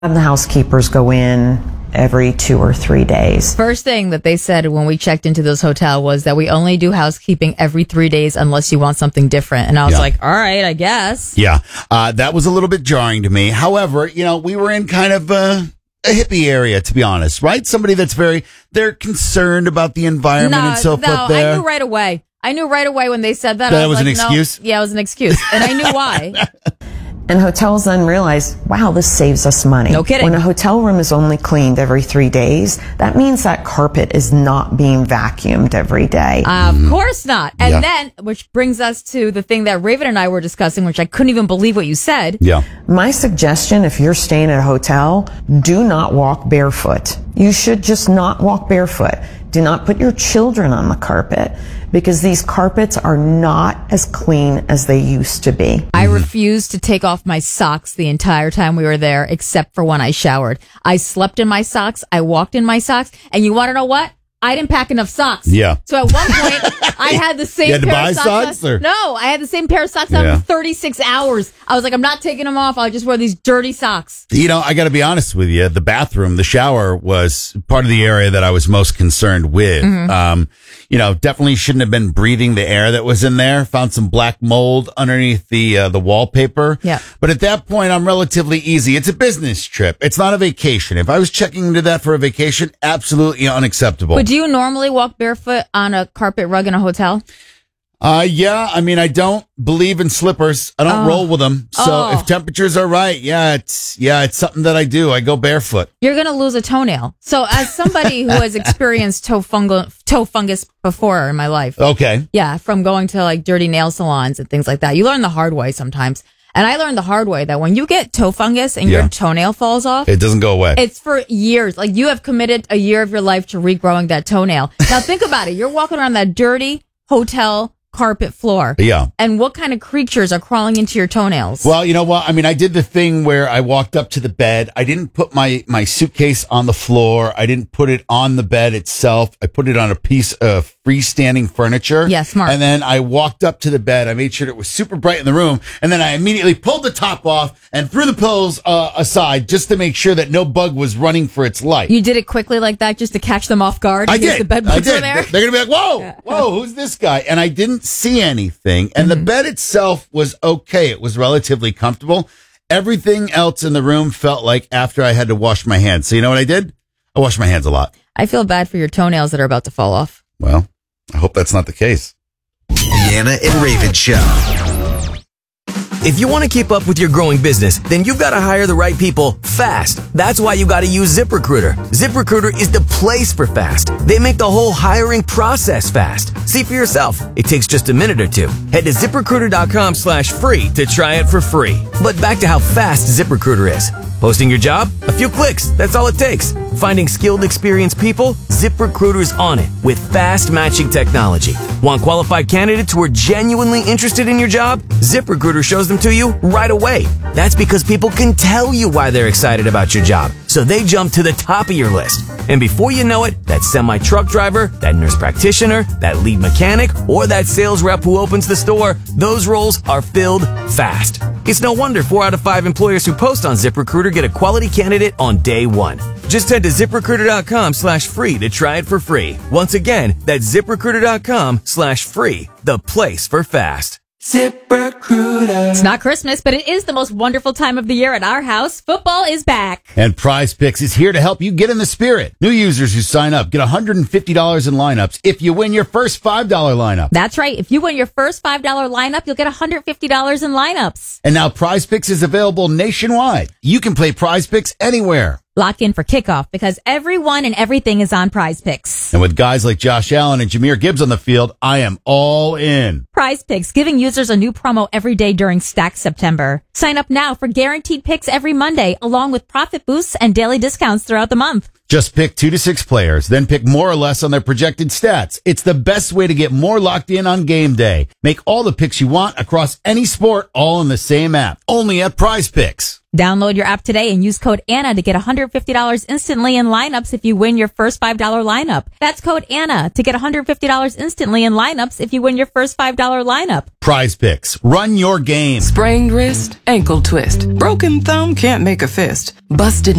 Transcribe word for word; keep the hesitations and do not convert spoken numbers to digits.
Have the housekeepers go in every two or three days. First thing that they said when we checked into this hotel was that we only do housekeeping every three days unless you want something different. And I was Yeah. like, all right, I guess. Yeah, uh, that was a little bit jarring to me. However, you know, we were in kind of uh, a hippie area, to be honest, right? Somebody that's very, they're concerned about the environment No, and so no, forth there. I knew right away. I knew right away when they said that. That I was like, an no. excuse? Yeah, it was an excuse. And I knew why. And hotels then realize, wow, this saves us money. No kidding. When a hotel room is only cleaned every three days, that means that carpet is not being vacuumed every day. Uh, of course not. And Yeah. then, which brings us to the thing that Raven and I were discussing, which I couldn't even believe what you said. Yeah. My suggestion, if you're staying at a hotel, do not walk barefoot. You should just not walk barefoot. Do not put your children on the carpet because these carpets are not as clean as they used to be. I refused to take off my socks the entire time we were there, except for when I showered. I slept in my socks. I walked in my socks. And you want to know what? I didn't pack enough socks. Yeah. So at one point, I had the same You had to pair buy of socks. socks, on- or- No, I had the same pair of socks on Yeah. for thirty-six hours. I was like, I'm not taking them off. I'll just wear these dirty socks. You know, I got to be honest with you. The bathroom, the shower was part of the area that I was most concerned with. Mm-hmm. Um, you know, definitely shouldn't have been breathing the air that was in there. Found some black mold underneath the uh, the wallpaper. Yeah. But at that point, I'm relatively easy. It's a business trip. It's not a vacation. If I was checking into that for a vacation, absolutely unacceptable. But do you normally walk barefoot on a carpet rug in a hotel? Uh, yeah. I mean, I don't believe in slippers. I don't Oh. roll with them. So Oh. if temperatures are right, yeah, it's yeah, it's something that I do. I go barefoot. You're going to lose a toenail. So as somebody who has experienced toe, fungal, toe fungus before in my life, Okay. yeah, from going to like dirty nail salons and things like that, you learn the hard way sometimes. And I learned the hard way that when you get toe fungus and Yeah. your toenail falls off, It doesn't go away. it's for years. Like you have committed a year of your life to regrowing that toenail. Now think about it. You're walking around that dirty hotel carpet floor. Yeah. And what kind of creatures are crawling into your toenails? Well, you know what? I mean, I did the thing where I walked up to the bed. I didn't put my, my suitcase on the floor. I didn't put it on the bed itself. I put it on a piece of freestanding furniture. Yeah, smart. And then I walked up to the bed. I made sure it was super bright in the room. And then I immediately pulled the top off and threw the pillows uh, aside just to make sure that no bug was running for its life. You did it quickly like that just to catch them off guard? I because did. The bed I bugs were did. there? They're going to be like, whoa, whoa, who's this guy? And I didn't see anything. And Mm-hmm. the bed itself was okay. It was relatively comfortable. Everything else in the room felt like after I had to wash my hands. So you know what I did? I washed my hands a lot. I feel bad for your toenails that are about to fall off. Well, I hope that's not the case. Deanna and Raven Show. If you want to keep up with your growing business, then you've got to hire the right people fast. That's why you got to use ZipRecruiter. ZipRecruiter is the place for fast. They make the whole hiring process fast. See for yourself. It takes just a minute or two. Head to ZipRecruiter.com slash free to try it for free. But back to how fast ZipRecruiter is. Posting your job? A few clicks. That's all it takes. Finding skilled, experienced people? ZipRecruiter's on it with fast matching technology. Want qualified candidates who are genuinely interested in your job? ZipRecruiter shows them to you right away. That's because people can tell you why they're excited about your job, so they jump to the top of your list. And before you know it, that semi-truck driver, that nurse practitioner, that lead mechanic, or that sales rep who opens the store, those roles are filled fast. It's no wonder four out of five employers who post on ZipRecruiter get a quality candidate on day one. Just head to ZipRecruiter.com slash free to try it for free. Once again, that's ZipRecruiter.com slash free, the place for fast. ZipRecruiter. It's not Christmas, but it is the most wonderful time of the year at our house. Football is back. And Prize Picks is here to help you get in the spirit. New users who sign up get one hundred fifty dollars in lineups if you win your first five dollar lineup. That's right. If you win your first five dollar lineup, you'll get one hundred fifty dollars in lineups. And now Prize Picks is available nationwide. You can play Prize Picks anywhere. Lock in for kickoff because everyone and everything is on Prize Picks. And with guys like Josh Allen and Jahmyr Gibbs on the field, I am all in. Prize Picks, giving users a new promo every day during Stack September. Sign up now for guaranteed picks every Monday, along with profit boosts and daily discounts throughout the month. Just pick two to six players, then pick more or less on their projected stats. It's the best way to get more locked in on game day. Make all the picks you want across any sport, all in the same app. Only at Prize Picks. Download your app today and use code Anna to get one hundred fifty dollars instantly in lineups if you win your first five dollars lineup. That's code Anna to get one hundred fifty dollars instantly in lineups if you win your first five dollars lineup. Prize Picks. Run your game. Sprained wrist, ankle twist, broken thumb can't make a fist, busted